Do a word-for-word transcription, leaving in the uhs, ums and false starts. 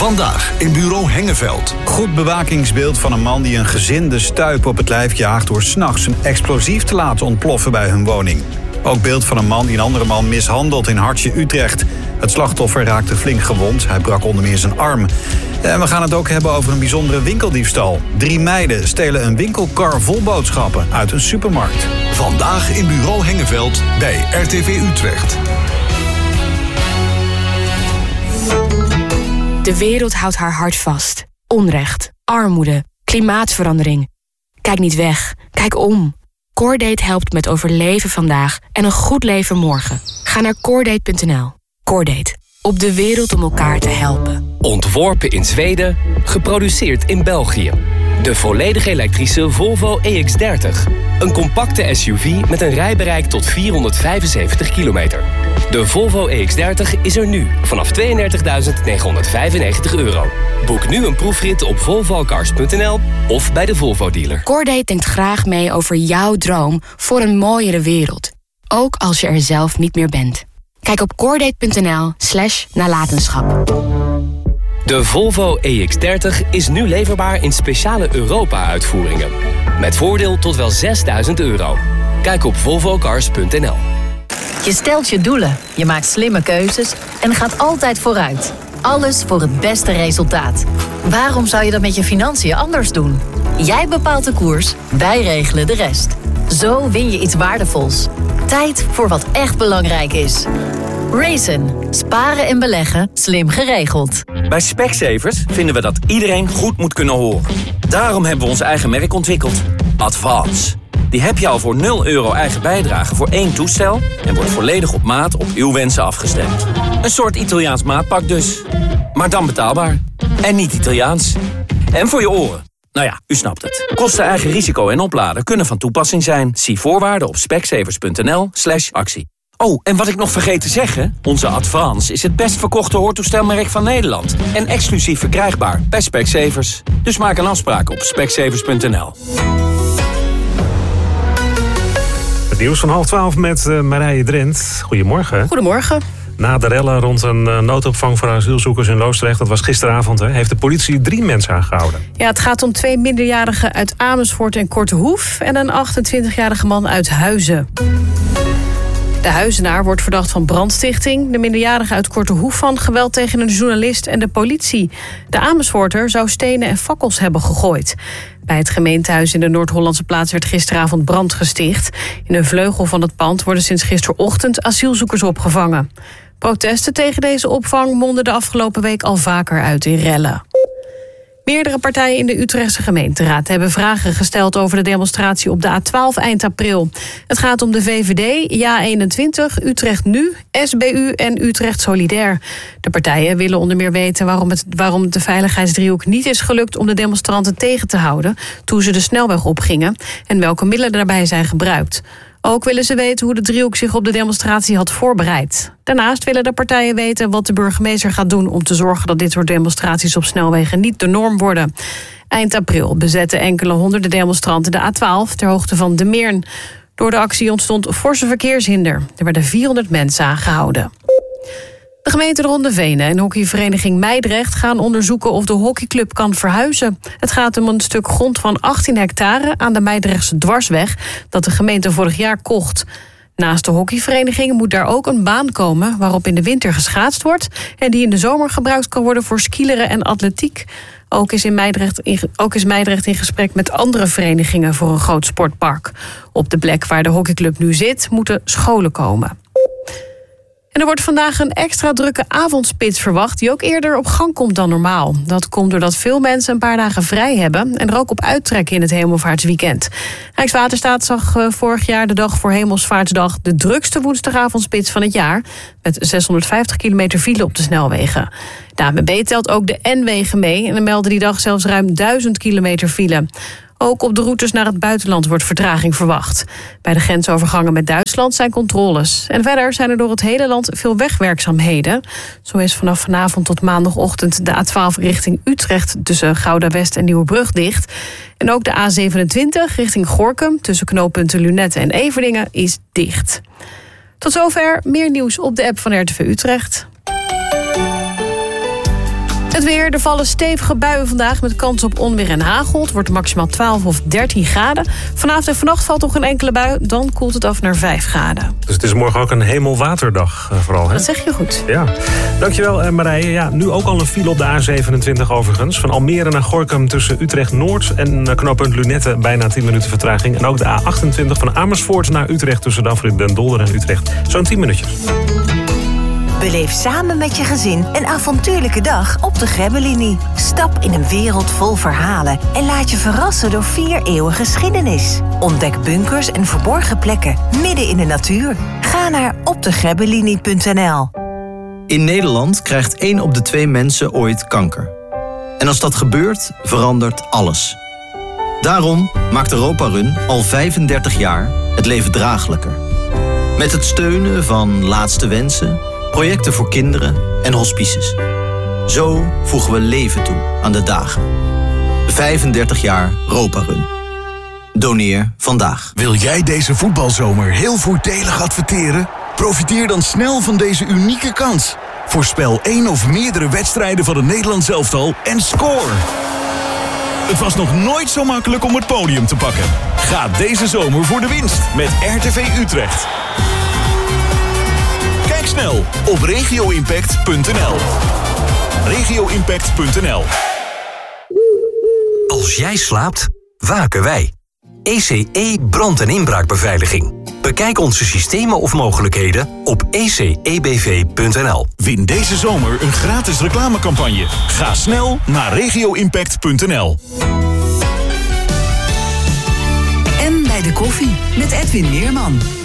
Vandaag in Bureau Hengeveld. Goed bewakingsbeeld van een man die een gezin de stuip op het lijf jaagt door 's nachts een explosief te laten ontploffen bij hun woning. Ook beeld van een man die een andere man mishandelt in Hartje, Utrecht. Het slachtoffer raakte flink gewond. Hij brak onder meer zijn arm. En we gaan het ook hebben over een bijzondere winkeldiefstal. Drie meiden stelen een winkelkar vol boodschappen uit een supermarkt. Vandaag in Bureau Hengeveld bij R T V Utrecht. De wereld houdt haar hart vast. Onrecht, armoede, klimaatverandering. Kijk niet weg, kijk om. Coordate helpt met overleven vandaag en een goed leven morgen. Ga naar coordate punt n l. Coordate, op de wereld om elkaar te helpen. Ontworpen in Zweden, geproduceerd in België. De volledig elektrische Volvo E X dertig. Een compacte S U V met een rijbereik tot vierhonderdvijfenzeventig kilometer. De Volvo E X dertig is er nu vanaf tweeëndertigduizend negenhonderdvijfennegentig euro. Boek nu een proefrit op volvo cars punt n l of bij de Volvo dealer. Coordate denkt graag mee over jouw droom voor een mooiere wereld. Ook als je er zelf niet meer bent. Kijk op coordate punt n l slash nalatenschap. De Volvo E X dertig is nu leverbaar in speciale Europa-uitvoeringen. Met voordeel tot wel zesduizend euro. Kijk op volvo cars punt n l. Je stelt je doelen, je maakt slimme keuzes en gaat altijd vooruit. Alles voor het beste resultaat. Waarom zou je dat met je financiën anders doen? Jij bepaalt de koers, wij regelen de rest. Zo win je iets waardevols. Tijd voor wat echt belangrijk is. Raisin. Sparen en beleggen slim geregeld. Bij Specsavers vinden we dat iedereen goed moet kunnen horen. Daarom hebben we ons eigen merk ontwikkeld. Advance. Die heb je al voor nul euro eigen bijdrage voor één toestel en wordt volledig op maat op uw wensen afgestemd. Een soort Italiaans maatpak dus. Maar dan betaalbaar. En niet Italiaans. En voor je oren. Nou ja, u snapt het. Kosten, eigen risico en opladen kunnen van toepassing zijn. Zie voorwaarden op specsavers punt n l slash actie. Oh, en wat ik nog vergeet te zeggen. Onze Advance is het best verkochte hoortoestelmerk van Nederland. En exclusief verkrijgbaar bij Specsavers. Dus maak een afspraak op specsavers punt n l. Het nieuws van half twaalf met uh, Marije Drent. Goedemorgen. Goedemorgen. Na de rellen rond een uh, noodopvang voor asielzoekers in Loosdrecht, dat was gisteravond, hè, heeft de politie drie mensen aangehouden. Ja, het gaat om twee minderjarigen uit Amersfoort en Kortehoef en een achtentwintigjarige man uit Huizen. De Huizenaar wordt verdacht van brandstichting. De minderjarige uit Kortehoef van geweld tegen een journalist en de politie. De Amersfoorter zou stenen en fakkels hebben gegooid. Bij het gemeentehuis in de Noord-Hollandse plaats werd gisteravond brand gesticht. In een vleugel van het pand worden sinds gisterochtend asielzoekers opgevangen. Protesten tegen deze opvang monden de afgelopen week al vaker uit in rellen. Meerdere partijen in de Utrechtse gemeenteraad hebben vragen gesteld over de demonstratie op de A twaalf eind april. Het gaat om de V V D, Ja eenentwintig, Utrecht Nu, S B U en Utrecht Solidair. De partijen willen onder meer weten waarom het, waarom de veiligheidsdriehoek niet is gelukt om de demonstranten tegen te houden toen ze de snelweg opgingen en welke middelen daarbij zijn gebruikt. Ook willen ze weten hoe de driehoek zich op de demonstratie had voorbereid. Daarnaast willen de partijen weten wat de burgemeester gaat doen om te zorgen dat dit soort demonstraties op snelwegen niet de norm worden. Eind april bezetten enkele honderden demonstranten de A twaalf ter hoogte van De Meern. Door de actie ontstond forse verkeershinder. Er werden vierhonderd mensen aangehouden. De gemeente de Ronde Venen en hockeyvereniging Meidrecht gaan onderzoeken of de hockeyclub kan verhuizen. Het gaat om een stuk grond van achttien hectare aan de Meidrechtse dwarsweg dat de gemeente vorig jaar kocht. Naast de hockeyvereniging moet daar ook een baan komen waarop in de winter geschaatst wordt en die in de zomer gebruikt kan worden voor skileren en atletiek. Ook is, in Meidrecht in, ook is Meidrecht in gesprek met andere verenigingen voor een groot sportpark. Op de plek waar de hockeyclub nu zit moeten scholen komen. En er wordt vandaag een extra drukke avondspits verwacht die ook eerder op gang komt dan normaal. Dat komt doordat veel mensen een paar dagen vrij hebben en er ook op uittrekken in het Hemelvaartsweekend. Rijkswaterstaat zag vorig jaar de dag voor Hemelsvaartsdag de drukste woensdagavondspits van het jaar met zeshonderdvijftig kilometer file op de snelwegen. De A N W B telt ook de N-wegen mee en er melden die dag zelfs ruim duizend kilometer file. Ook op de routes naar het buitenland wordt vertraging verwacht. Bij de grensovergangen met Duitsland zijn controles. En verder zijn er door het hele land veel wegwerkzaamheden. Zo is vanaf vanavond tot maandagochtend de A twaalf richting Utrecht tussen Gouda West en Nieuwebrug dicht. En ook de A zevenentwintig richting Gorinchem tussen knooppunten Lunetten en Everdingen is dicht. Tot zover, meer nieuws op de app van R T V Utrecht. Het Het weer, er vallen stevige buien vandaag met kans op onweer en hagel. Het wordt maximaal twaalf of dertien graden. Vanavond en vannacht valt nog een enkele bui, dan koelt het af naar vijf graden. Dus het is morgen ook een hemelwaterdag uh, vooral, hè? Dat zeg je goed. Ja, dankjewel uh, Marije. Ja, nu ook al een file op de A zevenentwintig overigens. Van Almere naar Gorinchem tussen Utrecht-Noord en uh, knooppunt Lunette bijna tien minuten vertraging. En ook de A achtentwintig van Amersfoort naar Utrecht tussen de afrit Den Dolder en Utrecht. Zo'n tien minuutjes. Beleef samen met je gezin een avontuurlijke dag op de Grebbelinie. Stap in een wereld vol verhalen en laat je verrassen door vier eeuwen geschiedenis. Ontdek bunkers en verborgen plekken midden in de natuur. Ga naar opdegrebbelinie punt n l. In Nederland krijgt één op de twee mensen ooit kanker. En als dat gebeurt, verandert alles. Daarom maakt Europa Run al vijfendertig jaar het leven draaglijker. Met het steunen van Laatste Wensen, projecten voor kinderen en hospices. Zo voegen we leven toe aan de dagen. vijfendertig jaar Europa Run. Doneer vandaag. Wil jij deze voetbalzomer heel voordelig adverteren? Profiteer dan snel van deze unieke kans. Voorspel één of meerdere wedstrijden van het Nederlands elftal en score. Het was nog nooit zo makkelijk om het podium te pakken. Ga deze zomer voor de winst met R T V Utrecht. Kijk snel op regio impact punt n l. regio impact punt n l. Als jij slaapt, waken wij. E C E brand- en inbraakbeveiliging. Bekijk onze systemen of mogelijkheden op e c e b v punt n l. Win deze zomer een gratis reclamecampagne. Ga snel naar regio impact punt n l. En bij de koffie met Edwin Meerman.